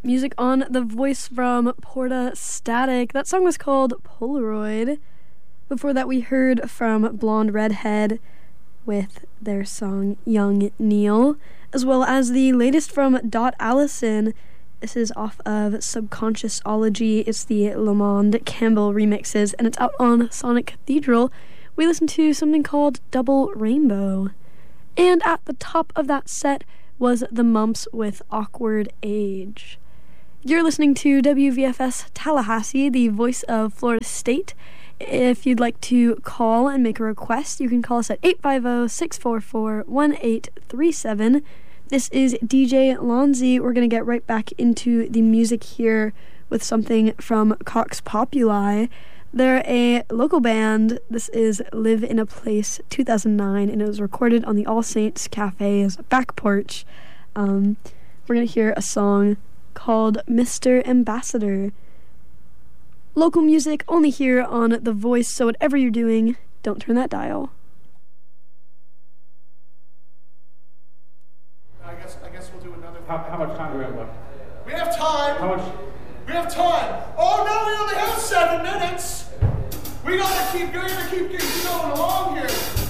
Music on The Voice from Porta Static. That song was called Polaroid. Before that, we heard from Blonde Redhead with their song Young Neil, as well as the latest from Dot Allison. This is off of Subconsciousology. It's the Lamond Campbell remixes, and it's out on Sonic Cathedral. We listened to something called Double Rainbow. And at the top of that set was The Mumps with Awkward Age. You're listening to WVFS Tallahassee, the voice of Florida State. If you'd like to call and make a request, you can call us at 850-644-1837. This is DJ Lonzy. We're going to get right back into the music here with something from Cox Populi. They're a local band. This is Live in a Place 2009, and it was recorded on the All Saints Cafe's back porch. We're going to hear a song called Mr. Ambassador. Local music only here on The Voice, so whatever you're doing, don't turn that dial. I guess we'll do another. How much time do we have left? We have time. How much? We have time. Oh no, we only have 7 minutes. We gotta keep going along here.